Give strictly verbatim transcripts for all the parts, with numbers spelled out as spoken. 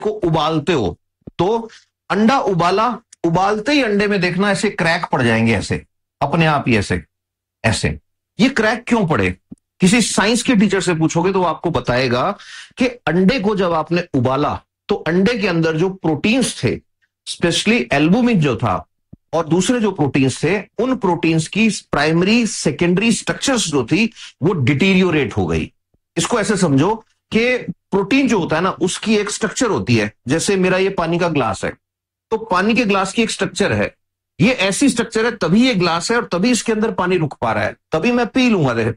को उबालते हो तो अंडा उबाला, उबालते ही अंडे में देखना ऐसे क्रैक पड़ जाएंगे, ऐसे अपने आप ही ऐसे ऐसे। ये क्रैक क्यों पड़े? किसी साइंस के टीचर से पूछोगे तो वो आपको बताएगा कि अंडे को जब आपने उबाला तो अंडे के अंदर जो प्रोटीन्स थे, स्पेशली एल्बुमिन जो था और दूसरे जो प्रोटीन्स थे, उन प्रोटीन्स की प्राइमरी सेकेंडरी स्ट्रक्चर्स जो थी वो डिटीरियोरेट हो गई। इसको ऐसे समझो कि प्रोटीन जो होता है ना उसकी एक स्ट्रक्चर होती है। जैसे मेरा ये पानी का ग्लास है, तो पानी के ग्लास की एक स्ट्रक्चर है, ये ऐसी स्ट्रक्चर है तभी ये ग्लास है और तभी इसके अंदर पानी रुक पा रहा है, तभी मैं पी लूंगा। देख,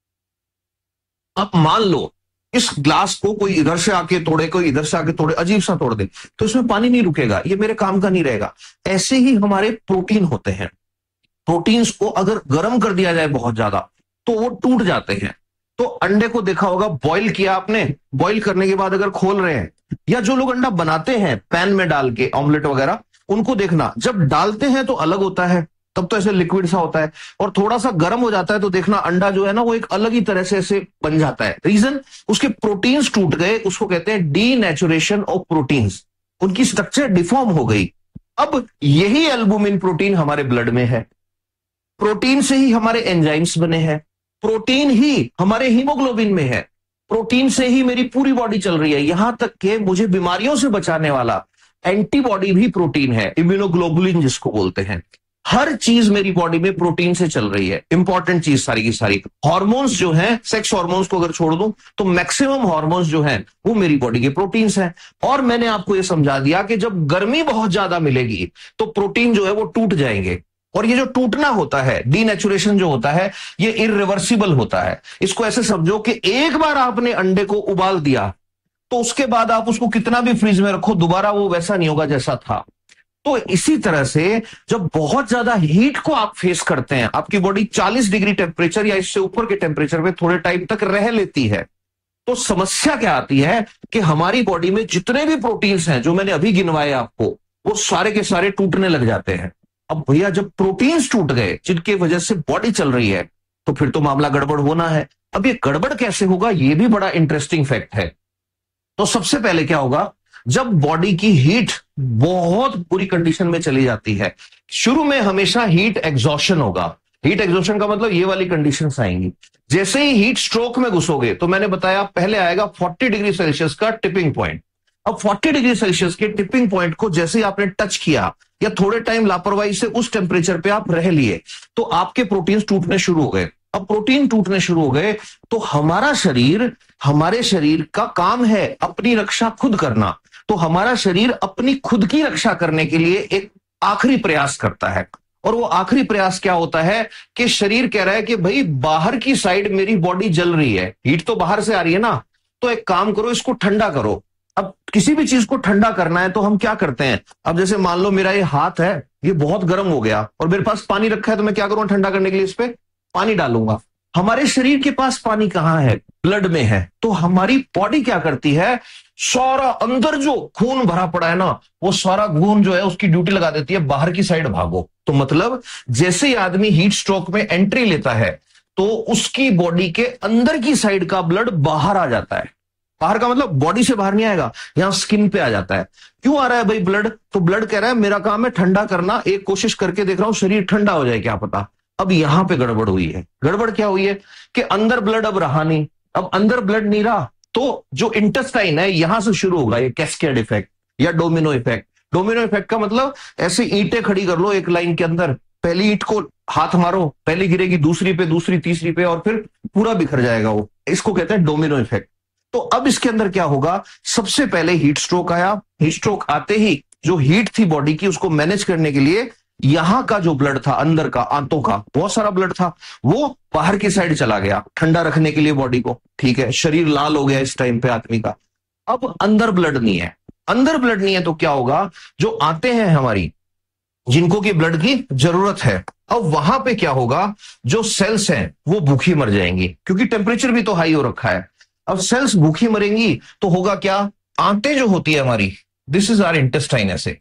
अब मान लो इस ग्लास को कोई इधर से आके तोड़े, कोई इधर से आके तोड़े, अजीब सा तोड़ दे, तो इसमें पानी नहीं रुकेगा, ये मेरे काम का नहीं रहेगा। ऐसे ही हमारे प्रोटीन होते हैं, प्रोटीन्स को अगर गर्म कर दिया जाए बहुत ज्यादा तो वो टूट जाते हैं। तो अंडे को देखा होगा, बॉईल किया आपने, बॉईल करने के बाद अगर खोल रहे हैं, या जो लोग अंडा बनाते हैं पैन में डाल के ऑमलेट वगैरह, उनको देखना जब डालते हैं तो अलग होता है, तब तो ऐसे लिक्विड सा होता है, और थोड़ा सा गर्म हो जाता है तो देखना अंडा जो है ना वो एक अलग ही तरह से ऐसे बन जाता है। रीजन, उसके प्रोटीन्स टूट गए, उसको कहते हैं डीनेचुरेशन ऑफ प्रोटीन्स, उनकी स्ट्रक्चर डिफॉर्म हो गई। अब यही एल्बुमिन प्रोटीन हमारे ब्लड में है, प्रोटीन से ही हमारे एंजाइम्स बने हैं, प्रोटीन ही हमारे हीमोग्लोबिन में है, प्रोटीन से ही मेरी पूरी बॉडी चल रही है, यहां तक कि मुझे बीमारियों से बचाने वाला एंटीबॉडी भी प्रोटीन है, इम्यूनोग्लोबुलिन जिसको बोलते हैं। हर चीज मेरी बॉडी में प्रोटीन से चल रही है, इंपॉर्टेंट चीज सारी की सारी। हार्मोन्स जो हैं, सेक्स हार्मोन्स को अगर छोड़ दूं तो मैक्सिमम हार्मोन्स जो हैं वो मेरी बॉडी के प्रोटीन्स हैं। और मैंने आपको ये समझा दिया कि जब गर्मी बहुत ज्यादा मिलेगी तो प्रोटीन जो है वो टूट जाएंगे, और ये जो टूटना होता है, डीनेचुरेशन जो होता है, ये इरिवर्सिबल होता है। इसको ऐसे समझो कि एक बार आपने अंडे को उबाल दिया तो उसके बाद आप उसको कितना भी फ्रीज में रखो दोबारा वो वैसा नहीं होगा जैसा था। तो इसी तरह से जब बहुत ज्यादा हीट को आप फेस करते हैं, आपकी बॉडी चालीस डिग्री टेम्परेचर या इससे ऊपर के टेम्परेचर पे थोड़े टाइम तक रह लेती है, तो समस्या क्या आती है कि हमारी बॉडी में जितने भी प्रोटीन्स हैं जो मैंने अभी गिनवाए आपको, वो सारे के सारे टूटने लग जाते हैं। अब भैया जब प्रोटीन्स टूट गए जिनकी वजह से बॉडी चल रही है तो फिर तो मामला गड़बड़ होना है। अब ये गड़बड़ कैसे होगा, ये भी बड़ा इंटरेस्टिंग फैक्ट है। तो सबसे पहले क्या होगा, जब बॉडी की हीट बहुत बुरी कंडीशन में चली जाती है, शुरू में हमेशा हीट एग्जॉशन होगा। हीट एग्जॉशन का मतलब ये वाली कंडीशंस आएंगी। जैसे ही हीट स्ट्रोक में घुसोगे तो मैंने बताया पहले आएगा चालीस डिग्री सेल्सियस का टिपिंग पॉइंट। अब चालीस डिग्री सेल्सियस के टिपिंग पॉइंट को जैसे ही आपने टच किया या थोड़े टाइम लापरवाही से उस टेम्परेचर पे आप रह लिए तो आपके प्रोटीन्स टूटने शुरू हो गए। अब प्रोटीन टूटने शुरू हो गए तो हमारा शरीर, हमारे शरीर का काम है अपनी रक्षा खुद करना, तो हमारा शरीर अपनी खुद की रक्षा करने के लिए एक आखिरी प्रयास करता है। और वो आखिरी प्रयास क्या होता है कि शरीर कह रहा है कि भाई बाहर की साइड मेरी बॉडी जल रही है, हीट तो बाहर से आ रही है ना, तो एक काम करो इसको ठंडा करो। अब किसी भी चीज को ठंडा करना है तो हम क्या करते हैं, अब जैसे मान लो मेरा ये हाथ है, ये बहुत गर्म हो गया और मेरे पास पानी रखा है, तो मैं क्या करूंगा ठंडा करने के लिए, इस पे पानी डालूंगा। हमारे शरीर के पास पानी कहां है, ब्लड में है। तो हमारी बॉडी क्या करती है, सारा अंदर जो खून भरा पड़ा है ना, वो सारा खून जो है उसकी ड्यूटी लगा देती है बाहर की साइड भागो। तो मतलब जैसे ही आदमी हीट स्ट्रोक में एंट्री लेता है तो उसकी बॉडी के अंदर की साइड का ब्लड बाहर आ जाता है। बाहर का मतलब बॉडी से बाहर नहीं आएगा, यहां स्किन पे आ जाता है। क्यों आ रहा है भाई ब्लड, तो ब्लड कह रहा है मेरा काम है ठंडा करना, एक कोशिश करके देख रहा हूं शरीर ठंडा हो जाए क्या पता। अब यहां पे गड़बड़ हुई है। गड़बड़ क्या हुई है कि अंदर ब्लड अब रहा नहीं, अब अंदर ब्लड नहीं रहा तो जो इंटेस्टाइन है यहां से शुरू होगा ये कैस्केड इफेक्ट या डोमिनो इफेक्ट। डोमिनो इफेक्ट का मतलब ऐसे ईंटें खड़ी कर लो एक लाइन के अंदर, पहली ईंट को हाथ मारो, पहली गिरेगी दूसरी पे, दूसरी तीसरी पे, और फिर पूरा बिखर जाएगा वो। इसको कहते हैं डोमिनो इफेक्ट। तो अब इसके अंदर क्या होगा, सबसे पहले हीट स्ट्रोक आया, हीट स्ट्रोक आते ही जो हीट थी बॉडी की उसको मैनेज करने के लिए यहां का जो ब्लड था, अंदर का, आंतों का बहुत सारा ब्लड था, वो बाहर की साइड चला गया ठंडा रखने के लिए बॉडी को। ठीक है, शरीर लाल हो गया इस टाइम पे आदमी का। अब अंदर ब्लड नहीं है, अंदर ब्लड नहीं है तो क्या होगा, जो आते हैं हमारी, जिनको की ब्लड की जरूरत है, अब वहां पे क्या होगा, जो सेल्स हैं वो भूखी मर जाएंगी क्योंकि टेम्परेचर भी तो हाई हो रखा है। अब सेल्स भूखी मरेंगी तो होगा क्या, आंतें जो होती है हमारी, दिस इज आवर इंटेस्टाइन। ऐसे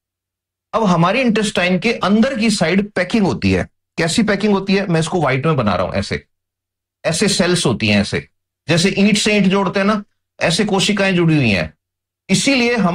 अब हमारी इंटेस्टाइन के अंदर की साइड पैकिंग होती है। कैसी पैकिंग होती है, मैं इसको व्हाइट में बना रहा हूं, ऐसे ऐसे सेल्स होती हैं, ऐसे जैसे ईंट से ईंट जोड़ते हैं ना, ऐसे कोशिकाएं जुड़ी हुई हैं। इसीलिए हम